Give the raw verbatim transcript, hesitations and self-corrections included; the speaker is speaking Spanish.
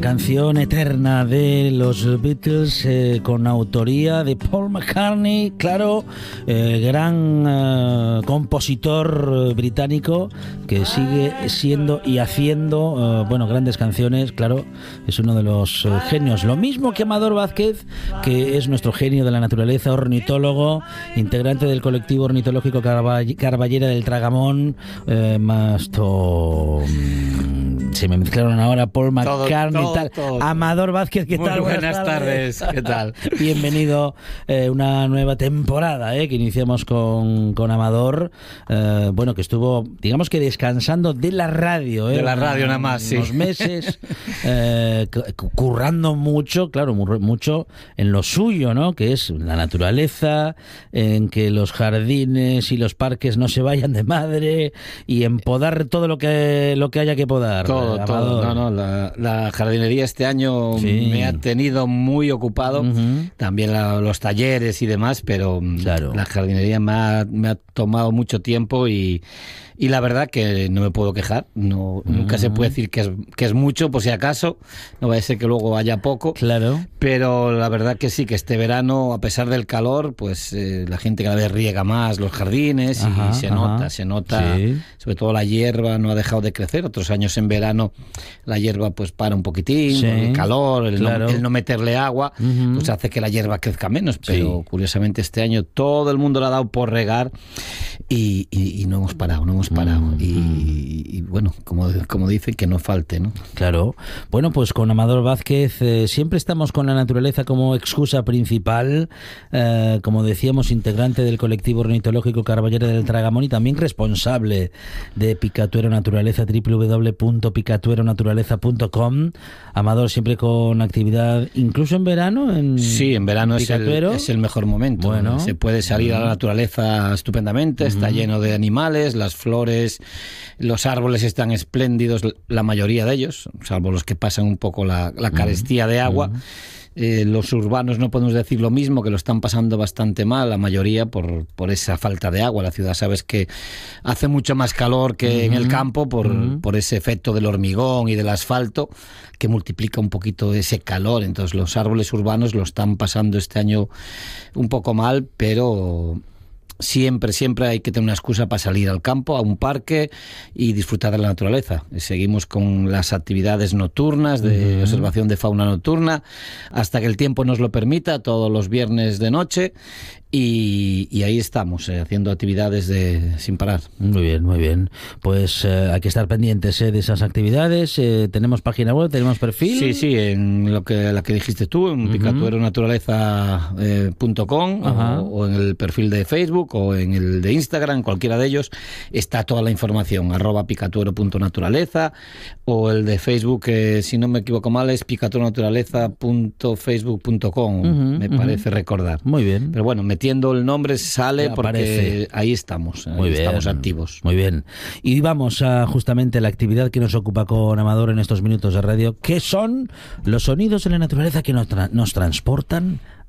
canción eterna de los Beatles, eh, con autoría de Paul McCartney, claro, eh, gran eh, compositor británico que sigue siendo y haciendo, eh, bueno, grandes canciones, claro, es uno de los eh, genios. Lo mismo que Amador Vázquez, que es nuestro genio de la naturaleza, ornitólogo, integrante del colectivo ornitológico Carball- Carballera del Tragamón, eh, más to... se me mezclaron ahora Paul McCartney y tal. Todo. Amador Vázquez, ¿qué Muy tal? Buenas, buenas tardes. tardes, ¿qué tal? Bienvenido, eh, una nueva temporada eh, que iniciamos con, con Amador, eh, bueno, que estuvo, digamos que descansando de la radio. Eh, de la radio nada más, sí. Unos meses, eh, currando mucho, claro, mucho en lo suyo, ¿no? Que es la naturaleza, en que los jardines y los parques no se vayan de madre y en podar todo lo que, lo que haya que podar. Todo, Amador. todo. No, no, la, la jardinería este año sí. me ha tenido muy ocupado. Uh-huh. También la, los talleres y demás, pero claro. la jardinería me ha, me ha tomado mucho tiempo y, y la verdad que no me puedo quejar. No, uh-huh. Nunca se puede decir que es, que es mucho, por si acaso. No vaya a ser que luego haya poco. Claro. Pero la verdad que sí, que este verano, a pesar del calor, pues eh, la gente cada vez riega más los jardines. Ajá, y se ajá. nota, se nota. Sí. Sobre todo la hierba no ha dejado de crecer. Otros años en verano la hierba pues para un poquitín, sí, el calor, el, claro. no, el no meterle agua, uh-huh. pues hace que la hierba crezca menos. Pero sí. curiosamente este año todo el mundo le ha dado por regar y, y, y no hemos parado, no hemos parado. Uh-huh. Y, y bueno, como, como dicen, que no falte, ¿no? Claro. Bueno, pues con Amador Vázquez eh, siempre estamos con la naturaleza como excusa principal, eh, como decíamos, integrante del colectivo ornitológico Carballera del Tragamón y también responsable de Picatuero Naturaleza, doble u doble u doble u punto picatuero naturaleza punto com. Amador, siempre con actividad, incluso en verano. En sí, en verano es el, es el mejor momento. Bueno, se puede salir uh-huh. a la naturaleza estupendamente, uh-huh. está lleno de animales, las flores, los árboles están espléndidos, la mayoría de ellos, salvo los que pasan un poco la, la carestía uh-huh. de agua. Uh-huh. Eh, los urbanos no podemos decir lo mismo, que lo están pasando bastante mal, la mayoría por, por esa falta de agua. La ciudad, sabes que hace mucho más calor que uh-huh. en el campo por, uh-huh. por ese efecto del hormigón y del asfalto que multiplica un poquito ese calor. Entonces los árboles urbanos lo están pasando este año un poco mal, pero siempre, siempre hay que tener una excusa para salir al campo, a un parque y disfrutar de la naturaleza. Seguimos con las actividades nocturnas de uh-huh. observación de fauna nocturna hasta que el tiempo nos lo permita, todos los viernes de noche. Y, y ahí estamos, eh, haciendo actividades de sin parar. Muy bien, muy bien. Pues eh, hay que estar pendientes eh, de esas actividades. Eh, tenemos página web, tenemos perfil. Sí, sí, en lo que la que dijiste tú, en uh-huh. picatuero naturaleza punto com uh-huh. o, o en el perfil de Facebook o en el de Instagram, cualquiera de ellos, está toda la información, arroba picatuero punto naturaleza, o el de Facebook, eh, si no me equivoco mal, es picatuero naturaleza punto facebook punto com, uh-huh, me uh-huh. parece recordar. Muy bien. Pero bueno, metiendo el nombre sale porque aparece. Ahí estamos, muy ahí bien, estamos activos. Muy bien. Y vamos a justamente la actividad que nos ocupa con Amador en estos minutos de radio, que son los sonidos de la naturaleza que nos, tra- nos transportan